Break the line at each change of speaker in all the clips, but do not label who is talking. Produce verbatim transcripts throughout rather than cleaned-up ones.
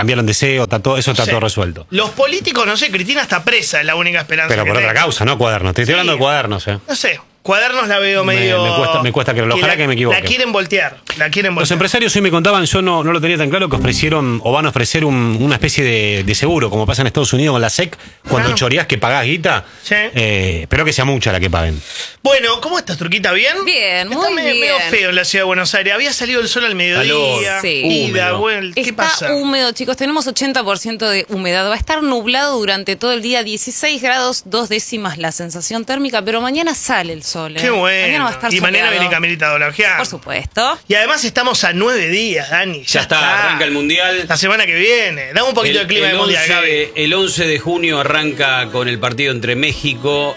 cambiaron de C E O, está todo, eso está
Sí.
todo resuelto.
Los políticos, no sé, Cristina está presa, es la única esperanza.
Pero
que
por otra
tengo.
causa, ¿no? Cuadernos. Te estoy
Sí.
hablando de cuadernos, ¿eh?
No sé, Cuadernos la veo
Me-
medio.
me cuesta- me cuesta creerlo. Ojalá
la,
que me equivoque.
La quieren voltear. La quieren
Los
voltear.
empresarios hoy me contaban, yo no, no lo tenía tan claro, que ofrecieron o van a ofrecer un- una especie de, de seguro, como pasa en Estados Unidos con la S E C, cuando
Claro.
choreás que pagás guita.
Sí.
Eh, espero que sea mucha la que paguen.
Bueno, ¿cómo estás, Turquita? ¿Bien?
Bien,
Está
muy
me-
bien.
medio feo en la ciudad de Buenos Aires. Había salido el sol al mediodía.
Calor,
sí.
Ida,
húmedo.
vuelta. ¿Qué
Está
pasa?
húmedo, chicos. Tenemos ochenta por ciento de humedad. Va a estar nublado durante todo el día. dieciséis grados, dos décimas la sensación térmica. Pero mañana sale el sol. ¿eh?
Qué bueno.
Mañana va a estar
y mañana
soleado.
viene Camilita Dolargian.
Por supuesto.
Y además estamos a nueve días, Dani. Ya,
Ya está, arranca el Mundial.
La semana que viene. Dame un poquito de clima
el
de mundial, Gaby.
once, el once de junio arranca con el partido entre México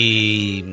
y,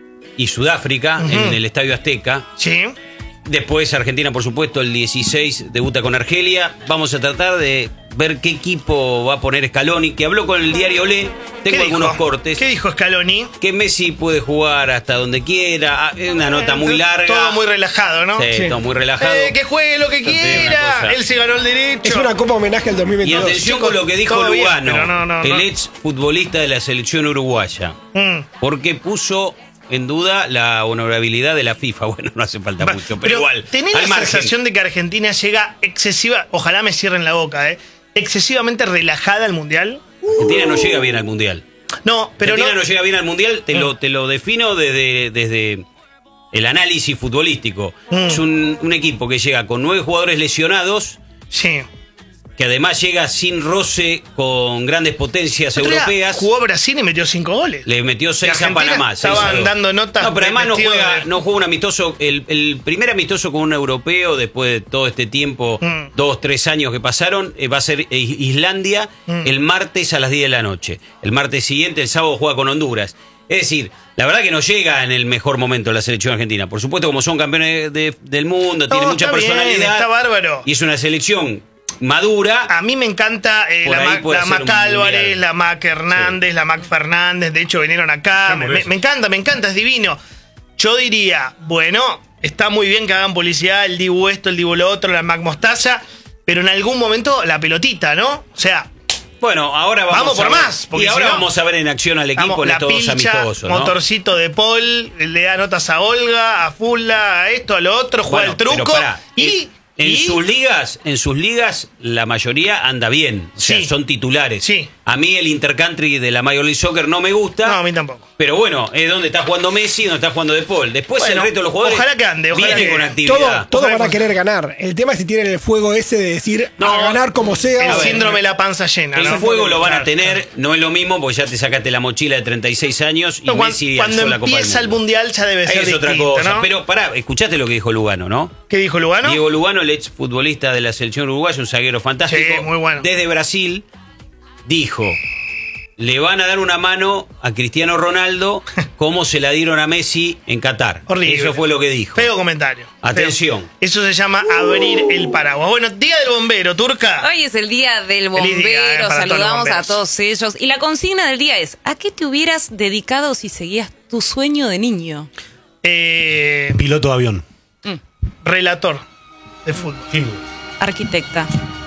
y Sudáfrica
Ujú.
en el Estadio Azteca.
Sí.
Después Argentina, por supuesto, el dieciséis debuta con Argelia. Vamos a tratar de ver qué equipo va a poner Scaloni, que habló con el diario Olé.
¿Qué
Tengo
dijo?
algunos cortes.
¿Qué dijo Scaloni?
Que Messi puede jugar hasta donde quiera. Ah, Es una nota muy larga.
Todo muy relajado, ¿no?
Sí, todo muy relajado.
Eh, que juegue lo que
Yo te digo una
quiera.
cosa.
Él se ganó el derecho.
Es una copa homenaje al dos mil
Y
veintidós.
atención
chicos,
con lo que dijo
todo bien,
Lugano,
pero no, no,
el
no.
ex futbolista de la selección uruguaya,
Mm.
porque puso en duda la honorabilidad de la FIFA. Bueno, no hace falta
Va,
mucho, pero, igual.
¿Tenés
al
la
margen.
sensación de que Argentina llega excesiva, ojalá me cierren la boca, eh, excesivamente relajada al Mundial?
Argentina no llega bien al Mundial.
No, pero
Argentina
no.
no, llega bien al Mundial, te,
Mm.
lo, te lo defino desde, desde el análisis futbolístico.
Mm.
Es un, un equipo que llega con nueve jugadores lesionados,
Sí.
que además llega sin roce con grandes potencias
El otro día
europeas.
Jugó Brasil y metió cinco goles.
Le metió seis a
Argentina
Panamá. seis a
estaban
dos.
dando notas
No, pero además no
vestidos
juega,
de-
no juega un amistoso. El, el primer amistoso con un europeo, después de todo este tiempo,
Mm.
dos, tres años que pasaron, eh, va a ser eh, Islandia
Mm.
el martes a las diez de la noche. El martes siguiente, el sábado, juega con Honduras. Es decir, la verdad que no llega en el mejor momento la selección argentina. Por supuesto, como son campeones de- del mundo, tiene
No,
mucha
está bien,
personalidad.
está bárbaro.
Y es una selección madura.
A mí me encanta eh,
Por
la,
ahí
Mac,
puede
la
ser
Mac
un
Álvarez,
mundial.
la Mac Hernández, la Mac Fernández. De hecho, vinieron acá. Me, me- me encanta, me encanta, es divino. Yo diría, bueno, está muy bien que hagan publicidad, el Dibu esto, el Dibu lo otro, la Mac Mostaza, pero en algún momento la pelotita, ¿no? O sea,
Bueno, ahora vamos,
Vamos por
a ver-
más, porque
Y ahora
si no-
vamos a ver en acción al equipo
vamos,
en
la
estos dos
pilcha,
amistosos, ¿no?
motorcito de Paul, le da notas a Olga, a Fula, a esto, a lo otro, juega
Bueno,
el truco.
pero pará,
y,
en
y-
sus ligas, en sus ligas la mayoría anda bien, o sea,
Sí.
son titulares.
Sí.
A mí el intercountry de la Major League Soccer no me gusta.
No, a mí tampoco.
Pero bueno, es donde está jugando Messi, donde está jugando De Paul. Después
Bueno,
el resto de los jugadores
ojalá que ande, ojalá
vienen
que-
con
Todo,
actividad.
todos
Ojalá
van a
que-
querer ganar. El tema es si tienen el fuego ese de decir
No,
a ganar como sea.
El
A ver,
síndrome de la panza llena.
El
¿no?
fuego lo van a
Claro,
tener,
claro.
no es lo mismo porque ya te sacaste la mochila de treinta y seis años y
No, cuan-
Messi
cuando
alzó la Copa del
empieza el
Mundo.
Mundial ya debe
Ahí
ser
es otra
distinto,
cosa.
¿no?
Pero pará, escuchaste lo que dijo Lugano, ¿no?
¿Qué dijo Lugano?
Diego Lugano, el ex futbolista de la selección uruguaya, un zaguero fantástico.
Sí, muy bueno.
Desde Brasil, dijo: le van a dar una mano a Cristiano Ronaldo como se la dieron a Messi en Qatar.
Horrible.
Eso fue lo que dijo.
Feo comentario.
Atención.
Feo. Eso se llama abrir el paraguas. Bueno, Día del Bombero, Turca.
Hoy es el día del
Feliz
bombero,
día, eh, para todos los
saludamos a
bomberos.
todos ellos. Y la consigna del día es, ¿a qué te hubieras dedicado si seguías tu sueño de niño?
Eh,
Piloto de avión.
relator de fútbol.
Arquitecta.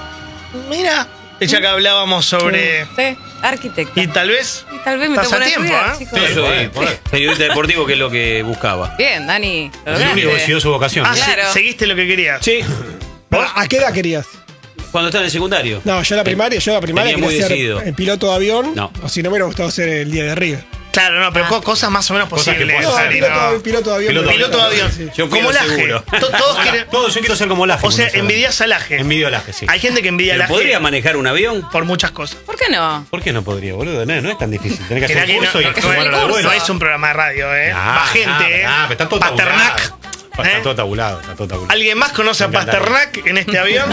Mira, ya que hablábamos sobre...
Sí, arquitecta.
Y tal vez...
Y tal vez me
Estás
tomo
a
una
tiempo,
estudiar,
¿eh?
chicos.
Yo soy periodista deportivo, que es lo que buscaba.
Bien, Dani. lo
El único que
lograste.
decidió su vocación.
Ah,
Claro.
se- seguiste lo que querías.
Sí,
¿Vos?
¿A qué edad querías?
cuando estaba en el secundario.
No, yo la primaria, yo la primaria
Tenía muy
quería ser
decidido.
el piloto de avión.
No.
O si no me hubiera gustado ser el día de River.
Claro, no, pero
Ah.
co- cosas más o menos
Cosas que
posibles.
puedan
No,
ser.
Ari,
piloto,
no.
de- piloto de avión.
Piloto
me
Piloto de
gusta.
avión.
Sí.
Yo fui
Como
lo
Laje.
seguro.
To- Todos quieren...
Todo, yo quiero ser como Laje.
O sea,
cuando
envidias a Laje.
Envidio a Laje, sí.
Hay gente que envidia a
¿Pero
Laje
podría manejar un avión?
por muchas cosas.
¿Por qué no?
¿Por qué no podría, boludo? No, no es tan difícil. Tenés que
Mirá
hacer
que
un curso
no,
y
no,
sumar
no,
la de
no,
vuelo.
es un programa de radio, ¿eh?
Ah,
Va gente,
nah,
¿eh?
nah, pero está todo
Pasternak.
tabulado. Está
¿Eh?
todo tabulado, está todo tabulado.
¿Alguien más conoce a
Me encantaría.
Pasternak en este avión?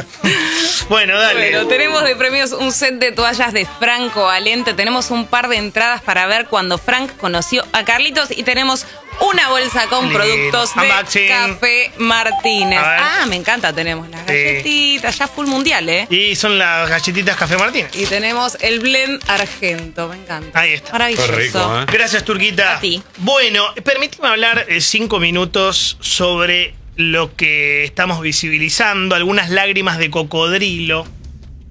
Bueno, dale.
Bueno, tenemos de premios un set de toallas de Franco Valente. Tenemos un par de entradas para ver cuando Frank conoció a Carlitos. Y tenemos una bolsa con
Lindo.
productos de
Unboxing.
Café Martínez.
A ver.
Ah, me encanta. Tenemos las
Sí.
galletitas, ya full mundial, ¿eh?
Y son las galletitas Café Martínez.
Y tenemos el blend argento. Me encanta.
Ahí está.
Maravilloso.
Qué rico, ¿eh?
Gracias, Turquita.
A ti.
Bueno, permíteme hablar eh, cinco minutos sobre lo que estamos visibilizando, algunas lágrimas de cocodrilo